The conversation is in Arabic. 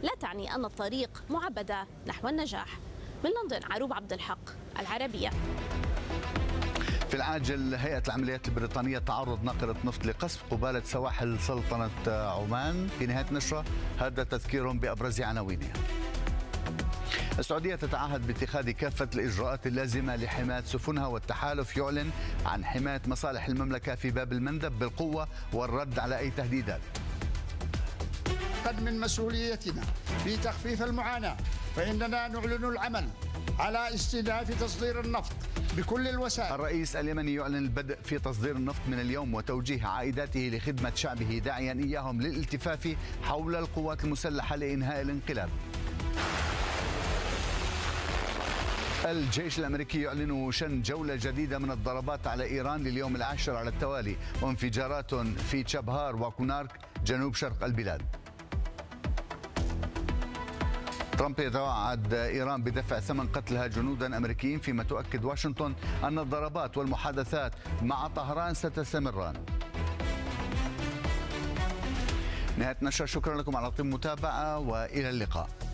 لا تعني أن الطريق معبدة نحو النجاح. من لندن عروب عبد الحق، العربية. في العاجل، هيئة العمليات البريطانية تعرض ناقلة نفط لقصف قبالة سواحل سلطنة عمان. في نهاية نشرة هذا تذكير بأبرز عناوينها. السعودية تتعهد باتخاذ كافة الإجراءات اللازمة لحماية سفنها، والتحالف يعلن عن حماية مصالح المملكة في باب المندب بالقوة والرد على أي تهديدات. قد من مسؤوليتنا في تخفيف المعاناة، فإننا نعلن العمل على استئناف تصدير النفط بكل الوسائل. الرئيس اليمني يعلن البدء في تصدير النفط من اليوم وتوجيه عائداته لخدمة شعبه، داعيا إياهم للالتفاف حول القوات المسلحة لإنهاء الانقلاب. الجيش الأمريكي يعلن شن جولة جديدة من الضربات على إيران لليوم العاشر على التوالي، وانفجارات في تشابهار وكونارك جنوب شرق البلاد. ترامب يتوعد إيران بدفع ثمن قتلها جنودا أمريكيين، فيما تؤكد واشنطن أن الضربات والمحادثات مع طهران ستستمران. نهاية نشرة، شكرا لكم على طيب المتابعة وإلى اللقاء.